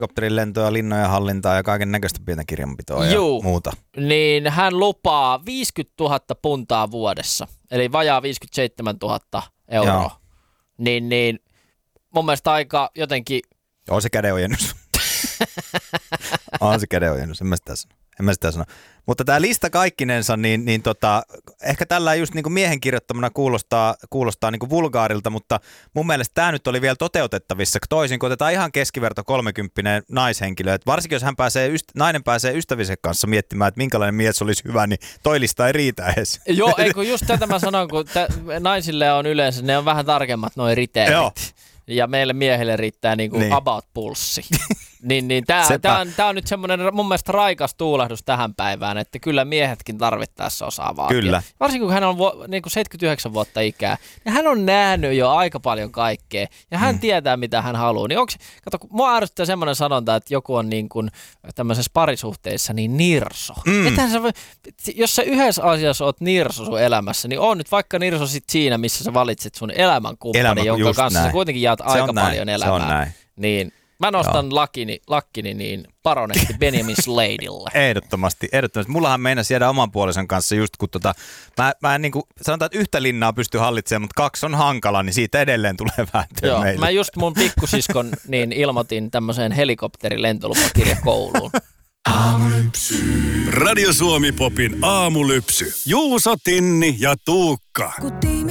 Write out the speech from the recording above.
helikopterin lentoa, linnojen hallintaa ja kaiken näköistä pientä kirjanpitoa ja muuta. Niin hän lupaa 50 000 puntaa vuodessa, eli vajaa 57 000 euroa. Joo. Niin mun mielestä aika jotenkin... On se kädenojennus. On se kädenojennus, en mä sitä sano. Mutta tämä lista kaikkinensa, niin ehkä tällä just niin kuin miehen kirjoittamana kuulostaa niin kuin vulgaarilta, mutta mun mielestä tämä nyt oli vielä toteutettavissa, toisin kun otetaan ihan keskiverto 30 naishenkilö. Et varsinkin jos nainen pääsee ystävisen kanssa miettimään, että minkälainen mies olisi hyvä, niin toi lista ei riitä edes. Joo, eikö just tätä mä sanon, kun naisille on yleensä, ne on vähän tarkemmat noi riteerit. Joo. Ja meille miehille riittää niinku about-pulssi. niin tää on nyt semmoinen mun mielestä raikas tuulahdus tähän päivään, että kyllä miehetkin tarvittaessa osaa vaatia. Kyllä. Varsinkin kun hän on niinku 79 vuotta ikää, niin hän on nähnyt jo aika paljon kaikkea ja hän tietää mitä hän haluaa. Niin kato, mua ärsyttää semmoinen sanonta, että joku on niin kuin tämmöisessä parisuhteessa niin nirso. Jos sä yhdessä asiassa oot nirso sun elämässä, niin on nyt vaikka nirso sit siinä, missä sä valitset sun elämänkumppani, jonka kanssa näin. Sä kuitenkin jaat aika paljon elämää. Se on näin. Niin. Mä nostan lakkini niin baronetti Benjamin Sladeille. Ehdottomasti. Mullahan meinasi jäädä oman puolison kanssa just kun mä niin kuin sanotaan, että yhtä linnaa pystyy hallitsemaan, mutta 2 on hankala, niin siitä edelleen tulee vääntöä meille. Mä just mun pikkusiskon niin ilmoitin tämmöiseen helikopterilentolupakirjakouluun. Aamulypsy. Radio Suomi Popin aamulypsy. Juuso, Tinni ja Tuukka.